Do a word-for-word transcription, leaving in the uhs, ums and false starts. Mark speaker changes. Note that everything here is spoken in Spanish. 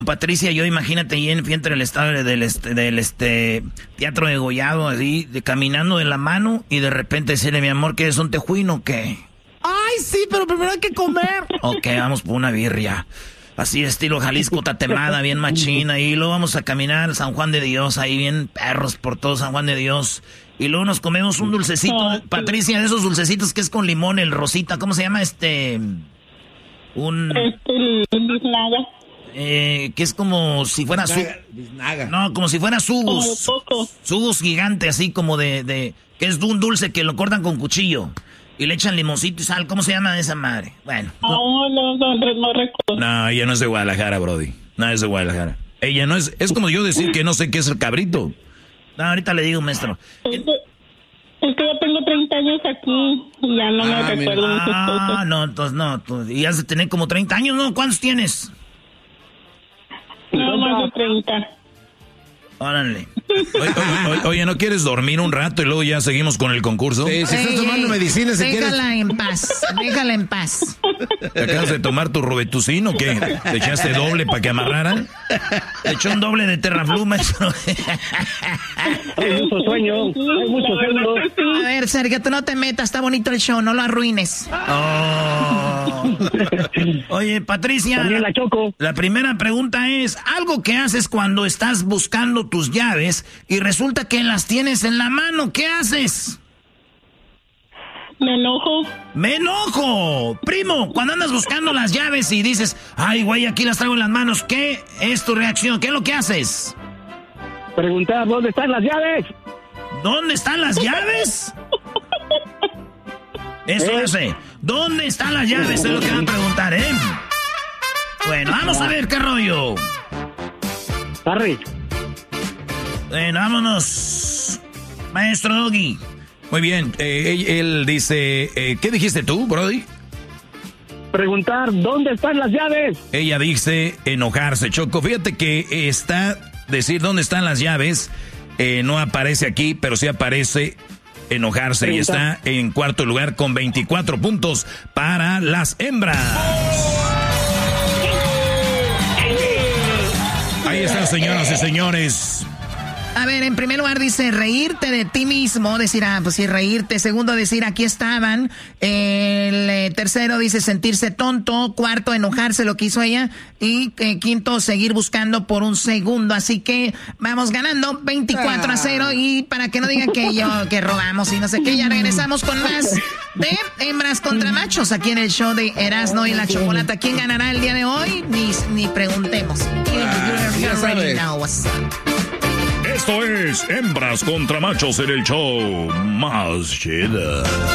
Speaker 1: Patricia, yo imagínate ahí en frente del estadio del este, del este Teatro de Gollado, así, de, caminando de la mano y de repente decirle, mi amor, ¿qué es un tejuino o qué? Ay, sí, pero primero hay que comer. Ok, vamos por una birria. Así estilo Jalisco Tatemada, bien machina. Y luego vamos a caminar San Juan de Dios, ahí bien perros por todo San Juan de Dios. Y luego nos comemos un dulcecito, Patricia, de esos dulcecitos que es con limón, el rosita, ¿cómo se llama este? Un...
Speaker 2: Este, el biznaga.
Speaker 1: Eh, que es como si fuera su...
Speaker 3: Biznaga.
Speaker 1: No, como si fuera sugus. Sugus gigante, así como de, de... que es un dulce que lo cortan con cuchillo. Y le echan limoncito y sal. ¿Cómo se llama esa madre? Bueno.
Speaker 2: No, no, no, no, no recuerdo.
Speaker 1: No, ella no es de Guadalajara, Brody. No es de Guadalajara. Ella no es... Es como yo decir que no sé qué es el cabrito. No, ahorita le digo, maestro.
Speaker 2: Es que, es que yo tengo treinta años aquí y ya no ah, me recuerdo muchas cosas.
Speaker 1: Ah, no, entonces no. Tú, y has de tener como treinta años, ¿no? ¿Cuántos tienes?
Speaker 2: No, más de treinta.
Speaker 1: Órale. Oye, oye, oye, ¿no quieres dormir un rato y luego ya seguimos con el concurso?
Speaker 3: Sí, si estás tomando medicina, si quieres...
Speaker 4: Déjala en paz, déjala en paz.
Speaker 1: ¿Te acabas de tomar tu Robetucin o qué? ¿Te echaste doble para que amarraran? ¿Te echó un doble de Terraflu, maestro?
Speaker 5: Hay mucho sueño, hay mucho sueño.
Speaker 4: A ver, Sergio, tú no te metas, está bonito el show, no lo arruines.
Speaker 1: Oh. Oye, Patricia,
Speaker 5: también la choco.
Speaker 1: La primera pregunta es, algo que haces cuando estás buscando tus llaves y resulta que las tienes en la mano, ¿qué haces?
Speaker 2: Me enojo.
Speaker 1: ¡Me enojo! Primo, cuando andas buscando las llaves y dices, ay, güey, aquí las traigo en las manos, ¿qué es tu reacción? ¿Qué es lo que haces?
Speaker 5: Preguntar, ¿dónde están las llaves?
Speaker 1: ¿Dónde están las llaves? Eso
Speaker 5: ¿Eh?
Speaker 1: hace. ¿Dónde están las llaves? Es lo que van a preguntar, ¿eh? Bueno, vamos a ver qué rollo.
Speaker 5: Harry.
Speaker 1: Bueno, vámonos. Maestro Doggy. Muy bien, eh, él, él dice, eh, ¿qué dijiste tú, Brody?
Speaker 5: Preguntar, ¿dónde están las llaves?
Speaker 1: Ella dice enojarse, Choco. Fíjate que está, decir dónde están las llaves, eh, no aparece aquí, pero sí aparece enojarse. Pregunta. Y está en cuarto lugar con veinticuatro puntos para las hembras. Ahí están, señoras y señores.
Speaker 4: A ver, en primer lugar dice reírte de ti mismo, decir, ah, pues sí, reírte. Segundo, decir, aquí estaban. El eh, tercero dice sentirse tonto. Cuarto, enojarse, lo que hizo ella. Y eh, quinto, seguir buscando por un segundo. Así que vamos ganando veinticuatro a cero. Y para que no digan que yo, que robamos y no sé qué, ya regresamos con más de hembras contra machos aquí en el show de Erasmo y la Chocolata. ¿Quién ganará el día de hoy? Ni, ni preguntemos.
Speaker 3: Ah, ya sabes.
Speaker 1: Esto es Hembras contra Machos en el show más chido.